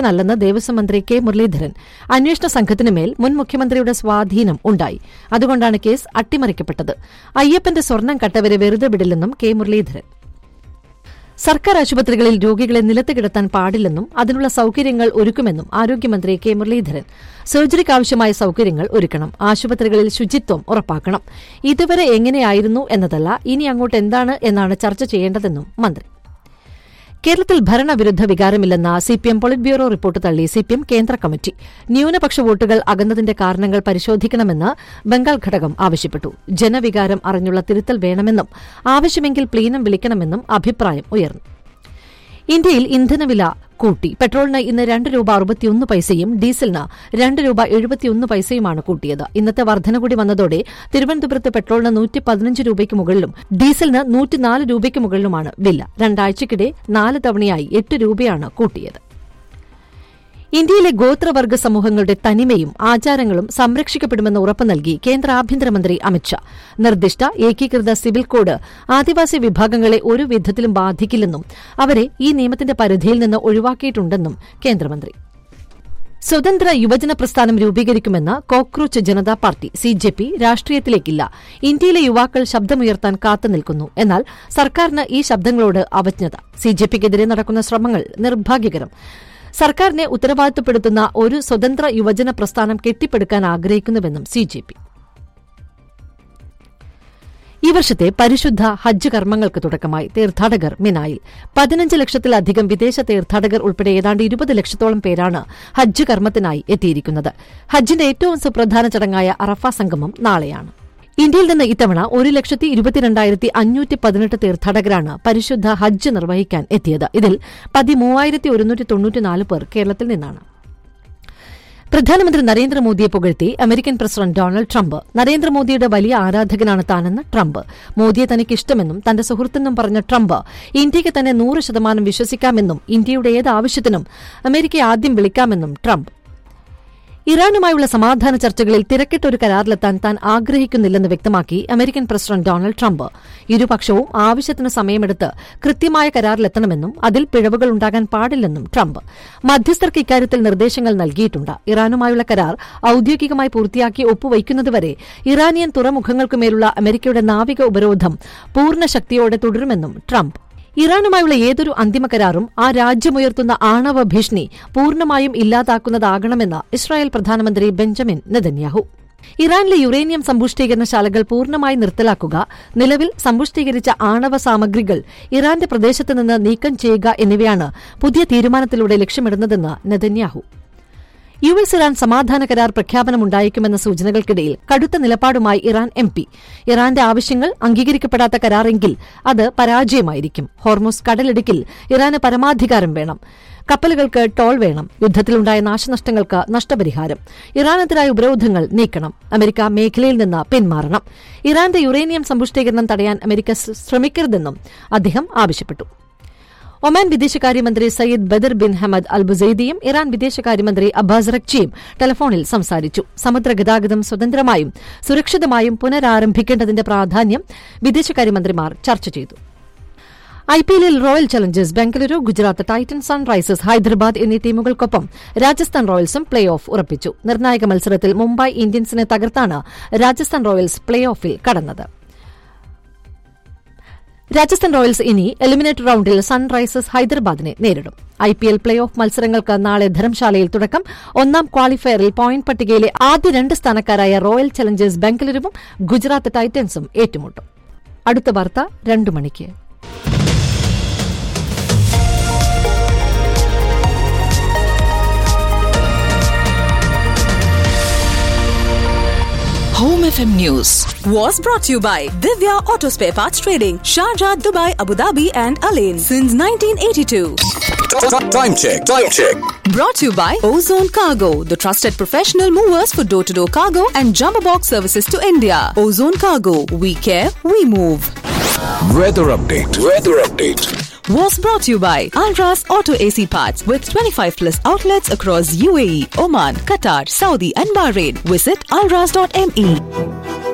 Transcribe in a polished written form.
അടിസ്ഥാനത്തിനല്ലെന്ന് ദേവസ്വം മന്ത്രി കെ മുരളീധരൻ. അന്വേഷണ സംഘത്തിനുമേൽ മുൻ മുഖ്യമന്ത്രിയുടെ സ്വാധീനം ഉണ്ടായി. അതുകൊണ്ടാണ് കേസ് അട്ടിമറിക്കപ്പെട്ടത്. അയ്യപ്പന്റെ സ്വർണം കട്ടവരെ വെറുതെ വിടില്ലെന്നും കെ മുരളീധരൻ. സർക്കാർ ആശുപത്രികളിൽ രോഗികളെ നിലത്ത് കിടത്താൻ പാടില്ലെന്നും അതിനുള്ള സൌകര്യങ്ങൾ ഒരുക്കുമെന്നും ആരോഗ്യമന്ത്രി കെ മുരളീധരൻ. സർജറിക്കാവശ്യമായ സൌകര്യങ്ങൾ ഒരുക്കണം, ആശുപത്രികളിൽ ശുചിത്വം ഉറപ്പാക്കണം. ഇതുവരെ എങ്ങനെയായിരുന്നു എന്നതല്ല, ഇനി അങ്ങോട്ട് എന്താണ് എന്നാണ് ചർച്ച ചെയ്യേണ്ടതെന്നും മന്ത്രി. കേരളത്തിൽ ഭരണവിരുദ്ധ വികാരമില്ലെന്ന സിപിഎം പൊളിറ്റ് ബ്യൂറോ റിപ്പോർട്ട് തള്ളി സിപിഎം കേന്ദ്ര കമ്മിറ്റി. ന്യൂനപക്ഷ വോട്ടുകൾ അകന്നതിന്റെ കാരണങ്ങൾ പരിശോധിക്കണമെന്ന് ബംഗാൾ ഘടകം ആവശ്യപ്പെട്ടു. ജനവികാരം അറിഞ്ഞുള്ള തിരുത്തൽ വേണമെന്നും ആവശ്യമെങ്കിൽ പ്ലീനം വിളിക്കണമെന്നും അഭിപ്രായം ഉയർന്നു. ഇന്ത്യയിൽ ഇന്ധനവില കൂട്ടി. പെട്രോളിന് ഇന്ന് 2 രൂപ 61 പൈസയും ഡീസലിന് 2 രൂപ 71 പൈസയുമാണ് കൂട്ടിയത്. ഇന്നത്തെ വർധന കൂടി വന്നതോടെ തിരുവനന്തപുരത്ത് പെട്രോളിന് 115 രൂപയ്ക്ക് മുകളിലും ഡീസലിന് 104 രൂപയ്ക്ക് മുകളിലുമാണ് വില. രണ്ടാഴ്ചയ്ക്കിടെ 4 തവണയായി 8 രൂപയാണ് കൂട്ടിയത്. ഇന്ത്യയിലെ ഗോത്രവർഗ്ഗ സമൂഹങ്ങളുടെ തനിമയും ആചാരങ്ങളും സംരക്ഷിക്കപ്പെടുമെന്ന് ഉറപ്പു നൽകി കേന്ദ്ര ആഭ്യന്തരമന്ത്രി അമിത്ഷാ. നിർദ്ദിഷ്ട ഏകീകൃത സിവിൽ കോഡ് ആദിവാസി വിഭാഗങ്ങളെ ഒരു വിധത്തിലും ബാധിക്കില്ലെന്നും അവരെ ഈ നിയമത്തിന്റെ പരിധിയിൽ നിന്ന് ഒഴിവാക്കിയിട്ടുണ്ടെന്നും കേന്ദ്രമന്ത്രി. സ്വതന്ത്ര യുവജന പ്രസ്ഥാനം രൂപീകരിക്കുമെന്ന് കോക്രോച്ച് ജനതാ പാർട്ടി സിജെപി രാഷ്ട്രീയത്തിലേക്കില്ല. ഇന്ത്യയിലെ യുവാക്കൾ ശബ്ദമുയർത്താൻ കാത്തുനിൽക്കുന്നു. എന്നാൽ സർക്കാരിന് ഈ ശബ്ദങ്ങളോട് അവജ്ഞത. സിജെപിക്കെതിരെ നടക്കുന്ന ശ്രമങ്ങൾ നിർഭാഗ്യകരം. സർക്കാരിനെ ഉത്തരവാദിത്തപ്പെടുത്തുന്ന ഒരു സ്വതന്ത്ര യുവജന പ്രസ്ഥാനം കെട്ടിപ്പടുക്കാൻ ആഗ്രഹിക്കുന്നുവെന്നും സിജെപി. ഈ വർഷത്തെ പരിശുദ്ധ ഹജ്ജ് കർമ്മങ്ങൾക്ക് തുടക്കമായി. തീർത്ഥാടകർ മിനായിൽ. 15 ലക്ഷത്തിലധികം വിദേശ തീർത്ഥാടകർ ഉൾപ്പെടെ ഏതാണ്ട് 20 ലക്ഷത്തോളം പേരാണ് ഹജ്ജ് കർമ്മത്തിനായി എത്തിയിരിക്കുന്നത്. ഹജ്ജിന്റെ ഏറ്റവും സുപ്രധാന ചടങ്ങായ അറഫ സംഗമം നാളെയാണ്. ഇന്ത്യയിൽ നിന്ന് ഇത്തവണ 1,22,518 തീർത്ഥാടകരാണ് പരിശുദ്ധ ഹജ്ജ് നിർവഹിക്കാൻ എത്തിയത്. ഇതിൽ 13,194 പേർ കേരളത്തിൽ നിന്നാണ്. പ്രധാനമന്ത്രി നരേന്ദ്രമോദിയെ പുകഴ്ത്തി അമേരിക്കൻ പ്രസിഡന്റ് ഡൊണാൾഡ് ട്രംപ്. നരേന്ദ്രമോദിയുടെ വലിയ ആരാധകനാണ് താനെന്ന് ട്രംപ്. മോദിയെ തനിക്കിഷ്ടമെന്നും തന്റെ സുഹൃത്തെന്നും പറഞ്ഞ ട്രംപ് ഇന്ത്യയ്ക്ക് തന്നെ 100% വിശ്വസിക്കാമെന്നും ഇന്ത്യയുടെ ഏത് ആവശ്യത്തിനും അമേരിക്കയെ ആദ്യം വിളിക്കാമെന്നും ട്രംപ്. ഇറാനുമായുള്ള സമാധാന ചർച്ചകളിൽ തിരക്കിട്ടൊരു കരാറിലെത്താൻ താൻ ആഗ്രഹിക്കുന്നില്ലെന്ന് വ്യക്തമാക്കി അമേരിക്കൻ പ്രസിഡന്റ് ഡൊണാൾഡ് ട്രംപ്. ഇരുപക്ഷവും ആവശ്യത്തിന് സമയമെടുത്ത് കൃത്യമായ കരാറിലെത്തണമെന്നും അതിൽ പിഴവുകൾ ഉണ്ടാകാൻ പാടില്ലെന്നും ട്രംപ്. മധ്യസ്ഥർക്ക് ഇക്കാര്യത്തിൽ നിർദ്ദേശങ്ങൾ നൽകിയിട്ടുണ്ട്. ഇറാനുമായുള്ള കരാർ ഔദ്യോഗികമായി പൂർത്തിയാക്കി ഒപ്പുവയ്ക്കുന്നതുവരെ ഇറാനിയൻ തുറമുഖങ്ങൾക്കുമേലുള്ള അമേരിക്കയുടെ നാവിക ഉപരോധം പൂർണ്ണ ശക്തിയോടെ തുടരുമെന്നും ട്രംപ്. ഇറാനുമായുള്ള ഏതൊരു അന്തിമ കരാറും ആ രാജ്യമുയർത്തുന്ന ആണവ ഭീഷണി പൂർണ്ണമായും ഇല്ലാതാക്കുന്നതാകണമെന്ന് ഇസ്രായേൽ പ്രധാനമന്ത്രി ബെഞ്ചമിൻ നെതന്യാഹു. ഇറാനിലെ യുറേനിയം സമ്പുഷ്ടീകരണശാലകൾ പൂർണ്ണമായി നിർത്തലാക്കുക, നിലവിൽ സമ്പുഷ്ടീകരിച്ച ആണവ സാമഗ്രികൾ ഇറാന്റെ പ്രദേശത്ത് നിന്ന് നീക്കം ചെയ്യുക എന്നിവയാണ് പുതിയ തീരുമാനത്തിലൂടെ ലക്ഷ്യമിടുന്നതെന്ന് നെതന്യാഹു. യുഎസ് ഇറാൻ സമാധാന കരാർ പ്രഖ്യാപനമുണ്ടായേക്കുമെന്ന സൂചനകൾക്കിടയിൽ കടുത്ത നിലപാടുമായി ഇറാൻ എംപി. ഇറാന്റെ ആവശ്യങ്ങൾ അംഗീകരിക്കപ്പെടാത്ത കരാറെങ്കിൽ അത് പരാജയമായിരിക്കും. ഹോർമുസ് കടലിടുക്കിൽ ഇറാന് പരമാധികാരം വേണം. കപ്പലുകൾക്ക് ടോൾ വേണം. യുദ്ധത്തിലുണ്ടായ നാശനഷ്ടങ്ങൾക്ക് നഷ്ടപരിഹാരം. ഇറാനെതിരായ ഉപരോധങ്ങൾ നീക്കണം. അമേരിക്ക മേഖലയിൽ നിന്ന് പിന്മാറണം. ഇറാന്റെ യുറേനിയം സമ്പുഷ്ടീകരണം തടയാൻ അമേരിക്ക ശ്രമിക്കരുതെന്നും അദ്ദേഹം ആവശ്യപ്പെട്ടു. ഒമാൻ വിദേശകാര്യമന്ത്രി Sayyid Badr bin Hamad Al ബുസൈദിയും Iran വിദേശകാര്യമന്ത്രി അബ്ബാസ് റക്ചിയും ടെലിഫോണിൽ സംസാരിച്ചു. സമുദ്രഗതാഗതം സ്വതന്ത്രമായും സുരക്ഷിതമായും പുനരാരംഭിക്കേണ്ടതിന്റെ പ്രാധാന്യം വിദേശകാര്യമന്ത്രിമാർ ചർച്ച ചെയ്തു. ഐപിഎല്ലിൽ royal Challengers Bengaluru, Gujarat Titans, Sunrisers Hyderabad എന്നീ ടീമുകൾക്കൊപ്പം രാജസ്ഥാൻ റോയൽസും പ്ലേ ഓഫ് ഉറപ്പിച്ചു. നിർണായക മത്സരത്തിൽ മുംബൈ ഇന്ത്യൻസിനെ തകർത്താണ് രാജസ്ഥാൻ റോയൽസ് പ്ലേ ഓഫിൽ കടന്നത്. രാജസ്ഥാൻ റോയൽസ് ഇനി എലിമിനേറ്റർ റൌണ്ടിൽ സൺറൈസേഴ്സ് ഹൈദരാബാദിനെ നേരിടും. ഐപിഎൽ പ്ലേ ഓഫ് മത്സരങ്ങൾക്ക് നാളെ ധരംശാലയിൽ തുടക്കം. ഒന്നാം ക്വാളിഫയറിൽ പോയിന്റ് പട്ടികയിലെ ആദ്യ 2 സ്ഥാനക്കാരായ റോയൽ ചലഞ്ചേഴ്സ് ബംഗളൂരുവും ഗുജറാത്ത് ടൈറ്റൻസും ഏറ്റുമുട്ടും. അടുത്ത വാർത്ത 2 മണിക്ക്. Home FM News was brought to you by Divya Auto Spare Parts Trading, Sharjah, Dubai, Abu Dhabi and Alain since 1982. Time check. Brought to you by Ozone Cargo, the trusted professional movers for door-to-door cargo and jumbo box services to India. Ozone Cargo, we care, we move. Weather update. Was brought to you by Alras Auto AC Parts with 25+ outlets across UAE, Oman, Qatar, Saudi and Bahrain. Visit alras.me.